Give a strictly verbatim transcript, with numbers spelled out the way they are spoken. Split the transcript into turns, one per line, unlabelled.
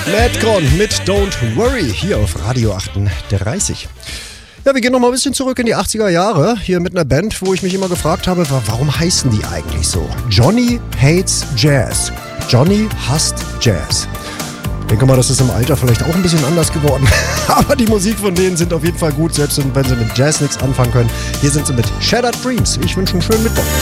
Madcon mit Don't Worry hier auf Radio achtunddreißig. Ja, wir gehen noch mal ein bisschen zurück in die achtziger Jahre, hier mit einer Band, wo ich mich immer gefragt habe, warum heißen die eigentlich so? Johnny Hates Jazz. Johnny hasst Jazz. Ich denke mal, das ist im Alter vielleicht auch ein bisschen anders geworden. Aber die Musik von denen sind auf jeden Fall gut, selbst wenn sie mit Jazz nichts anfangen können. Hier sind sie mit Shattered Dreams. Ich wünsche einen schönen Mittwoch.